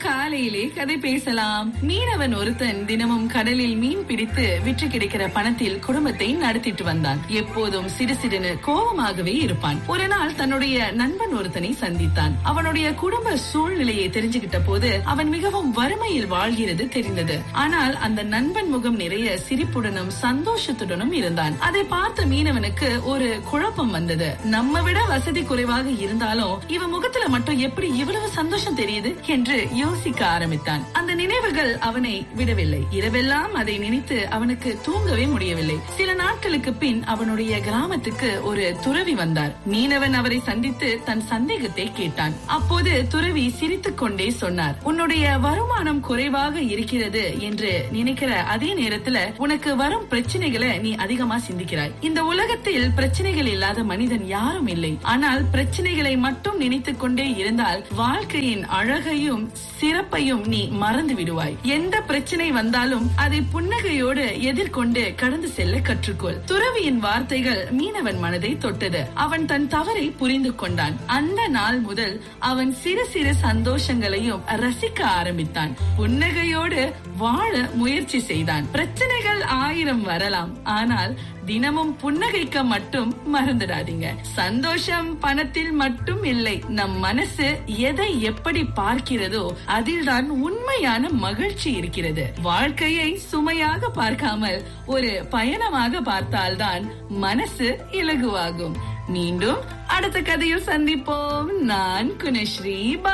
காலையிலே கதை பேசலாம். மீனவன் ஒருத்தன் தினமும் கடலில் மீன் பிடித்து விற்று கிடைக்கிற பணத்தில் குடும்பத்தை நடத்திட்டு வந்தான். எப்போதும் சிடுசிடுன்னு கோபமாகவே இருப்பான். ஒரு நாள் தன்னுடைய நண்பன் ஒருத்தனை சந்தித்தான். அவனுடைய குடும்ப சூழ்நிலையை தெரிஞ்சுகிட்ட போது அவன் மிகவும் வறுமையில் வாழ்கிறது தெரிந்தது. ஆனால் அந்த நண்பன் முகம் நிறைய சிரிப்புடனும் சந்தோஷத்துடனும் இருந்தான். அதை பார்த்த மீனவனுக்கு ஒரு குழப்பம் வந்தது. நம்ம விட வசதி குறைவாக இருந்தாலும் இவன் முகத்துல மட்டும் எப்படி இவ்வளவு சந்தோஷம் தெரியுது என்று யோசிக்க ஆரம்பித்தான். அந்த நினைவுகள் அவனை விடவில்லை. இரவெல்லாம் அதை நினைத்து அவனுக்கு தூங்கவே முடியவில்லை. சில நாட்களுக்கு பின் அவனுடைய கிராமத்துக்கு ஒரு துறவி வந்தார். மீனவன் அவரை சந்தித்து தன் சந்தேகத்தை கேட்டான். அப்போது துறவி சிரித்துக் கொண்டே சொன்னார், உன்னுடைய வருமானம் குறைவாக இருக்கிறது என்று நினைக்கிற அதே நேரத்துல உனக்கு வரும் பிரச்சனைகளை நீ அதிகமா சிந்திக்கிறாய். இந்த உலகத்தில் பிரச்சனைகள் இல்லாத மனிதன் யாரும் இல்லை. ஆனால் பிரச்சனைகளை மட்டும் நினைத்துக் கொண்டே இருந்தால் வாழ்க்கையின் அழகையும் சிறப்பையும் நீ மறந்து விடுவாய். எந்த பிரச்சனை வந்தாலும் அதை புன்னகையோடு எதிர்கொண்டு கடந்து செல்ல கற்றுக்கொள். துறவியின் வார்த்தைகள் மீனவன் மனதை தொட்டது. அவன் தன் தவறை புரிந்து கொண்டான். அந்த நாள் முதல் அவன் சிறு சிறு சந்தோஷங்களையும் ரசிக்க ஆரம்பித்தான். புன்னகையோடு வாழ முயற்சி செய்தான். பிரச்சனைகள் 1000 வரலாம், ஆனால் தினமும் புன்னகைக்க மட்டும் மறந்துடாதீங்க. சந்தோஷம் பணத்தில் மட்டும் இல்லை. நம் மனசு எதை எப்படி பார்க்கிறதோ அதில்தான் உண்மையான மகிழ்ச்சி இருக்கிறது. வாழ்க்கையை சுமையாக பார்க்காமல் ஒரு பயணமாக பார்த்தால்தான் மனசு இலகுவாகும். மீண்டும் அடுத்த கதையில் சந்திப்போம். நான் குணஸ்ரீ.